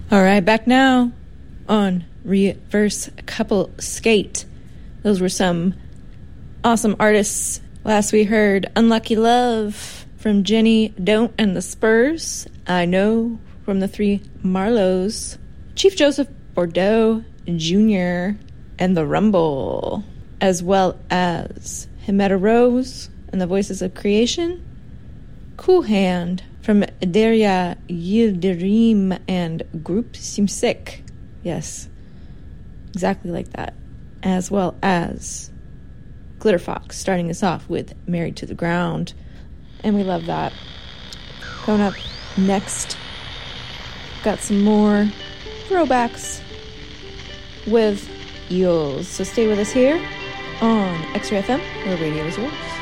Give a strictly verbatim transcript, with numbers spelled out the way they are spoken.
All right, back now on Reverse Couple Skate. Those were some awesome artists. Last we heard Unlucky Love from Jenny Don't and the Spurs. I Know from the Three Marlows. Chief Joseph Bordeaux Junior and the Rumble. As well as Himeta Rose and the Voices of Creation. Cool Hand from Deria Yildirim and Group Simsik. Yes, exactly like that. As well as Glitter Fox, starting us off with Married to the Ground. And we love that. Coming up next, got some more throwbacks with Eels. So stay with us here on X-Ray F M, where radio is yours.